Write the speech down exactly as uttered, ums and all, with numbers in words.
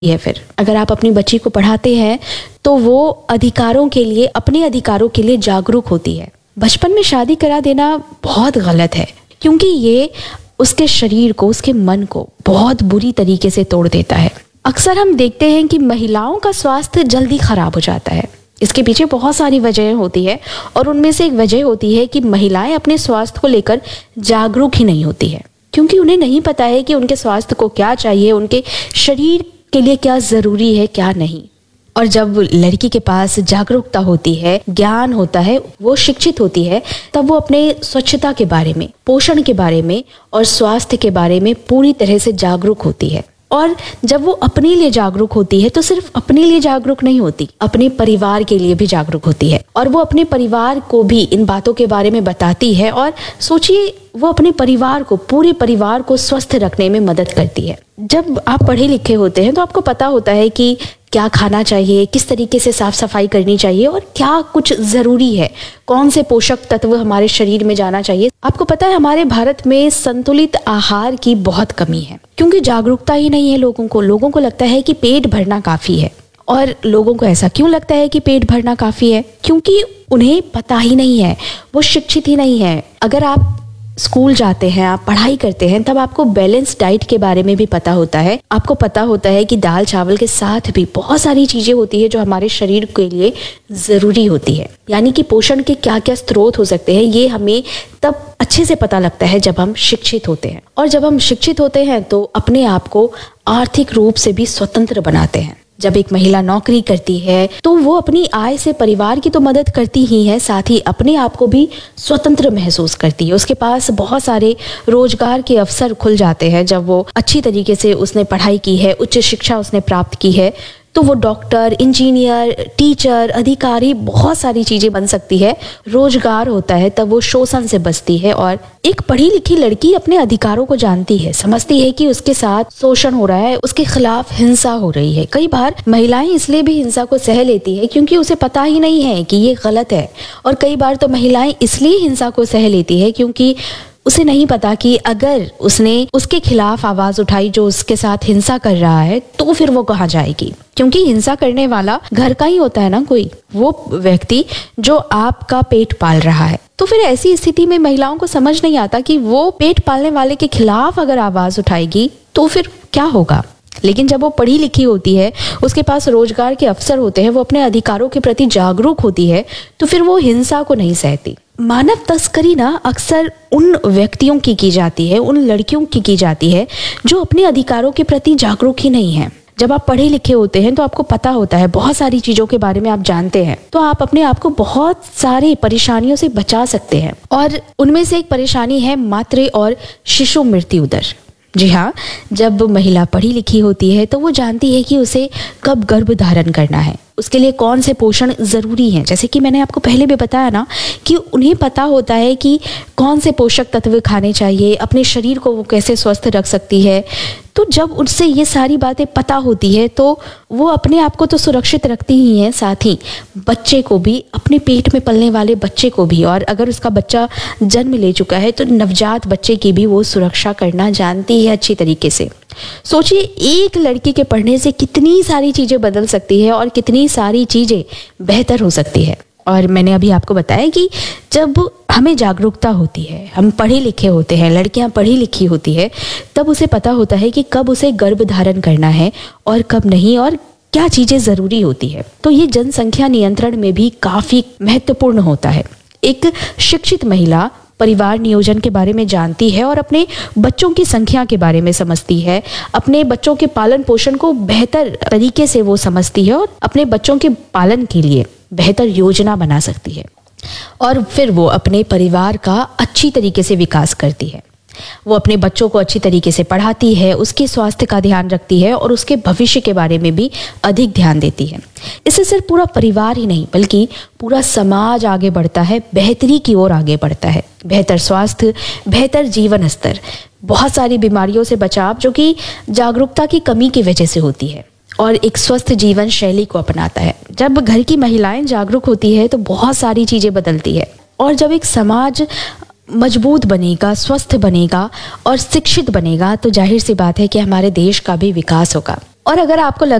है। फिर अगर आप अपनी बच्ची को पढ़ाते हैं तो वो अधिकारों के लिए, अपने अधिकारों के लिए जागरूक होती है। बचपन में शादी करा देना बहुत गलत है, क्योंकि ये उसके शरीर को, उसके मन को बहुत बुरी तरीके से तोड़ देता है। अक्सर हम देखते हैं कि महिलाओं का स्वास्थ्य जल्दी खराब हो जाता है। इसके पीछे बहुत सारी वजहें होती है और उनमें से एक वजह होती है कि महिलाएं अपने स्वास्थ्य को लेकर जागरूक ही नहीं होती है, क्योंकि उन्हें नहीं पता है कि उनके स्वास्थ्य को क्या चाहिए, उनके शरीर के लिए क्या जरूरी है, क्या नहीं। और जब लड़की के पास जागरूकता होती है, ज्ञान होता है, वो शिक्षित होती है, तब वो अपने स्वच्छता के बारे में, पोषण के बारे में और स्वास्थ्य के बारे में पूरी तरह से जागरूक होती है। और जब वो अपने लिए जागरूक होती है तो सिर्फ अपने लिए जागरूक नहीं होती, अपने परिवार के लिए भी जागरूक होती है और वो अपने परिवार को भी इन बातों के बारे में बताती है। और सोचिए, वो अपने परिवार को, पूरे परिवार को स्वस्थ रखने में मदद करती है। जब आप पढ़े लिखे होते हैं तो आपको पता होता है कि क्या खाना चाहिए, किस तरीके से साफ सफाई करनी चाहिए और क्या कुछ जरूरी है, कौन से पोषक तत्व हमारे शरीर में जाना चाहिए। आपको पता है, हमारे भारत में संतुलित आहार की बहुत कमी है, क्योंकि जागरूकता ही नहीं है लोगों को। लोगों को लगता है कि पेट भरना काफी है। और लोगों को ऐसा क्यों लगता है कि पेट भरना काफी है? क्योंकि उन्हें पता ही नहीं है, वो शिक्षित ही नहीं है। अगर आप स्कूल जाते हैं, आप पढ़ाई करते हैं, तब आपको बैलेंस डाइट के बारे में भी पता होता है। आपको पता होता है कि दाल चावल के साथ भी बहुत सारी चीजें होती है जो हमारे शरीर के लिए जरूरी होती है। यानी कि पोषण के क्या क्या स्रोत हो सकते हैं, ये हमें तब अच्छे से पता लगता है जब हम शिक्षित होते हैं। और जब हम शिक्षित होते हैं तो अपने आप को आर्थिक रूप से भी स्वतंत्र बनाते हैं। जब एक महिला नौकरी करती है तो वो अपनी आय से परिवार की तो मदद करती ही है, साथ ही अपने आप को भी स्वतंत्र महसूस करती है। उसके पास बहुत सारे रोजगार के अवसर खुल जाते हैं। जब वो अच्छी तरीके से उसने पढ़ाई की है, उच्च शिक्षा उसने प्राप्त की है, तो वो डॉक्टर, इंजीनियर, टीचर, अधिकारी, बहुत सारी चीजें बन सकती है। रोजगार होता है, तब वो शोषण से बचती है। और एक पढ़ी लिखी लड़की अपने अधिकारों को जानती है, समझती है कि उसके साथ शोषण हो रहा है, उसके खिलाफ हिंसा हो रही है। कई बार महिलाएं इसलिए भी हिंसा को सह लेती है क्योंकि उसे पता ही नहीं है कि ये गलत है। और कई बार तो महिलाएं इसलिए हिंसा को सह लेती है क्योंकि उसे नहीं पता कि अगर उसने उसके खिलाफ आवाज उठाई, जो उसके साथ हिंसा कर रहा है, तो फिर वो कहाँ जाएगी। क्योंकि हिंसा करने वाला घर का ही होता है ना, कोई वो व्यक्ति जो आपका पेट पाल रहा है। तो फिर ऐसी स्थिति में महिलाओं को समझ नहीं आता कि वो पेट पालने वाले के खिलाफ अगर आवाज उठाएगी तो फिर क्या होगा। लेकिन जब वो पढ़ी लिखी होती है, उसके पास रोजगार के अवसर होते हैं, वो अपने अधिकारों के प्रति जागरूक होती है, तो फिर वो हिंसा को नहीं सहती। मानव तस्करी ना अक्सर उन व्यक्तियों की की जाती है, उन लड़कियों की की जाती है जो अपने अधिकारों के प्रति जागरूक ही नहीं है। जब आप पढ़े लिखे होते हैं तो आपको पता होता है, बहुत सारी चीजों के बारे में आप जानते हैं, तो आप अपने आप को बहुत सारी परेशानियों से बचा सकते हैं। और उनमें से एक परेशानी है मातृ और शिशु मृत्यु दर। जी हाँ, जब महिला पढ़ी लिखी होती है तो वो जानती है कि उसे कब गर्भ धारण करना है, उसके लिए कौन से पोषण जरूरी हैं। जैसे कि मैंने आपको पहले भी बताया ना कि उन्हें पता होता है कि कौन से पोषक तत्व खाने चाहिए, अपने शरीर को वो कैसे स्वस्थ रख सकती है। तो जब उनसे ये सारी बातें पता होती है तो वो अपने आप को तो सुरक्षित रखती ही है, साथ ही बच्चे को भी, अपने पेट में पलने वाले बच्चे को भी। और अगर उसका बच्चा जन्म ले चुका है तो नवजात बच्चे की भी वो सुरक्षा करना जानती है अच्छी तरीके से। सोचिए, एक लड़की के पढ़ने से कितनी सारी चीजें बदल सकती है और कितनी सारी चीजें बेहतर हो सकती है। और मैंने अभी आपको बताया कि जब हमें जागरूकता होती है, हम पढ़े लिखे होते हैं, लड़कियां पढ़ी लिखी होती है, तब उसे पता होता है कि कब उसे गर्भ धारण करना है और कब नहीं, और क्या चीजें जरूरी होती है। तो ये जनसंख्या नियंत्रण में भी काफी महत्वपूर्ण होता है। एक शिक्षित महिला परिवार नियोजन के बारे में जानती है और अपने बच्चों की संख्या के बारे में समझती है, अपने बच्चों के पालन पोषण को बेहतर तरीके से वो समझती है और अपने बच्चों के पालन के लिए बेहतर योजना बना सकती है। और फिर वो अपने परिवार का अच्छी तरीके से विकास करती है। वो अपने बच्चों को अच्छी तरीके से पढ़ाती है, उसके स्वास्थ्य का ध्यान रखती है और उसके भविष्य के बारे में भी अधिक ध्यान देती है। इससे सिर्फ पूरा परिवार ही नहीं बल्कि पूरा समाज आगे बढ़ता है, बेहतरी की ओर आगे बढ़ता है। बेहतर स्वास्थ्य, बेहतर जीवन स्तर, बहुत सारी बीमारियों से बचाव जो कि जागरूकता की कमी की वजह से होती है, और एक स्वस्थ जीवन शैली को अपनाता है। जब घर की महिलाएं जागरूक होती है तो बहुत सारी चीजें बदलती है। और जब एक समाज मजबूत बनेगा, स्वस्थ बनेगा और शिक्षित बनेगा तो जाहिर सी बात है कि हमारे देश का भी विकास होगा। और अगर आपको